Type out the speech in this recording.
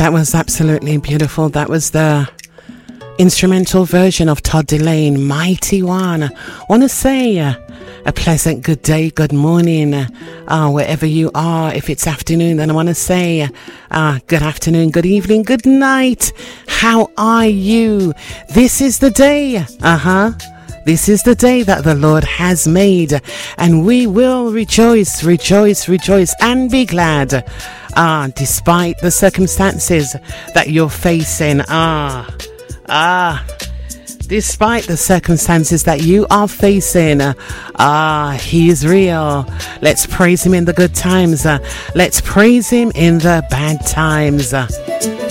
That was absolutely beautiful. That was the instrumental version of Todd Delane, Mighty One. I want to say a pleasant good day, good morning, wherever you are. If it's afternoon, then I want to say good afternoon, good evening, good night. How are you? This is the day. This is the day that the Lord has made, and we will rejoice, rejoice, rejoice, and be glad, despite the circumstances that you're facing. Despite the circumstances that you are facing, He is real. Let's praise Him in the good times. Let's praise Him in the bad times.